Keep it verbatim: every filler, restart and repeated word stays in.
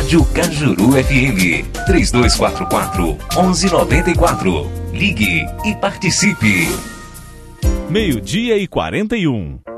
Rádio Cajuru F M, três dois quatro quatro, um um nove quatro. Ligue e participe. Meio-dia e quarenta e um.